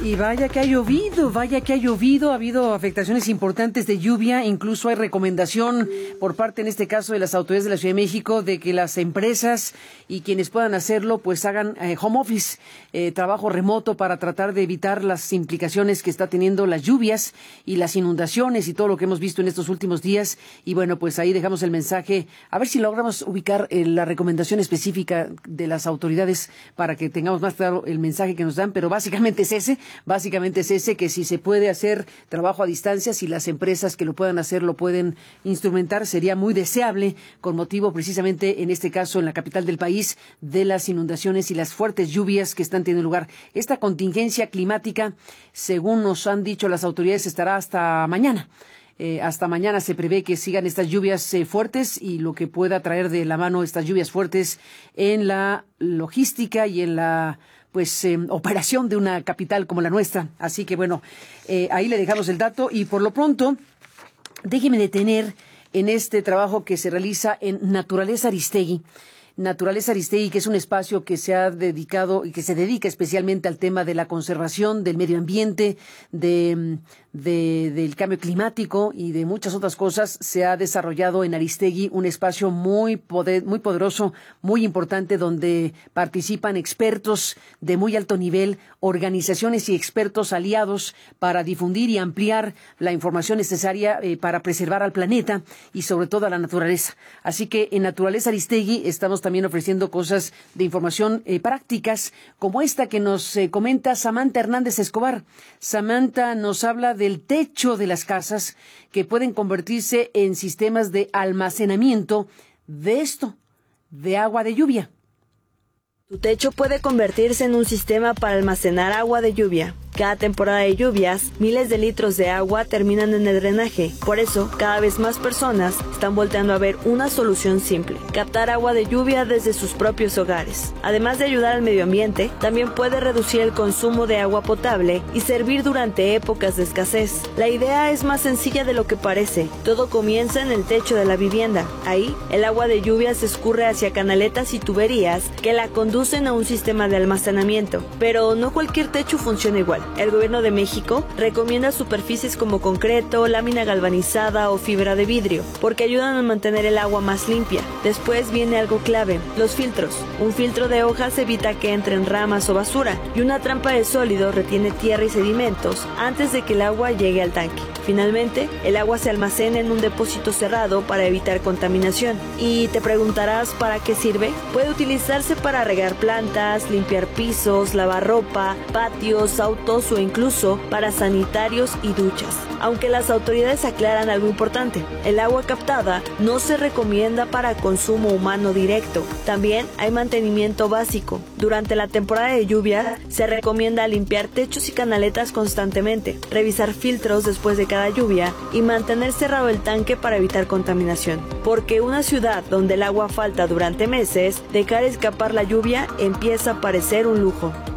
Y vaya que ha llovido, ha habido afectaciones importantes de lluvia, incluso hay recomendación por parte, en este caso, de las autoridades de la Ciudad de México, de que las empresas y quienes puedan hacerlo, pues hagan home office, trabajo remoto para tratar de evitar las implicaciones que está teniendo las lluvias y las inundaciones y todo lo que hemos visto en estos últimos días. Y bueno, pues ahí dejamos el mensaje, a ver si logramos ubicar la recomendación específica de las autoridades para que tengamos más claro el mensaje que nos dan, pero básicamente es ese, que si se puede hacer trabajo a distancia, si las empresas que lo puedan hacer lo pueden instrumentar, sería muy deseable, con motivo precisamente, en este caso, en la capital del país, de las inundaciones y las fuertes lluvias que están teniendo lugar. Esta contingencia climática, según nos han dicho las autoridades, estará hasta mañana. Hasta mañana se prevé que sigan estas lluvias fuertes y lo que pueda traer de la mano estas lluvias fuertes en la logística y en la operación de una capital como la nuestra. Así que bueno, ahí le dejamos el dato y por lo pronto déjeme detener en este trabajo que se realiza en Naturaleza Aristegui. Naturaleza Aristegui, que es un espacio que se ha dedicado y que se dedica especialmente al tema de la conservación del medio ambiente, del cambio climático y de muchas otras cosas. Se ha desarrollado en Aristegui un espacio muy poderoso, muy importante, donde participan expertos de muy alto nivel, organizaciones y expertos aliados para difundir y ampliar la información necesaria para preservar al planeta y sobre todo a la naturaleza. Así que en Naturaleza Aristegui estamos también ofreciendo cosas de información prácticas, como esta que nos comenta Samantha Hernández Escobar. Samantha nos habla del techo de las casas que pueden convertirse en sistemas de almacenamiento de agua de lluvia. Tu techo puede convertirse en un sistema para almacenar agua de lluvia. Cada temporada de lluvias, miles de litros de agua terminan en el drenaje. Por eso, cada vez más personas están volteando a ver una solución simple: captar agua de lluvia desde sus propios hogares. Además de ayudar al medio ambiente, también puede reducir el consumo de agua potable y servir durante épocas de escasez. La idea es más sencilla de lo que parece. Todo comienza en el techo de la vivienda. Ahí, el agua de lluvia se escurre hacia canaletas y tuberías que la conducen a un sistema de almacenamiento. Pero no cualquier techo funciona igual. El Gobierno de México recomienda superficies como concreto, lámina galvanizada o fibra de vidrio, porque ayudan a mantener el agua más limpia. Después viene algo clave: los filtros. Un filtro de hojas evita que entren ramas o basura, y una trampa de sólido retiene tierra y sedimentos antes de que el agua llegue al tanque. Finalmente, el agua se almacena en un depósito cerrado para evitar contaminación. Y te preguntarás, ¿para qué sirve? Puede utilizarse para regar plantas, limpiar pisos, lavar ropa, patios, autos o incluso para sanitarios y duchas. Aunque las autoridades aclaran algo importante: el agua captada no se recomienda para consumo humano directo. También hay mantenimiento básico. Durante la temporada de lluvia se recomienda limpiar techos y canaletas constantemente, revisar filtros después de cada lluvia y mantener cerrado el tanque para evitar contaminación. Porque una ciudad donde el agua falta durante meses, dejar escapar la lluvia empieza a parecer un lujo.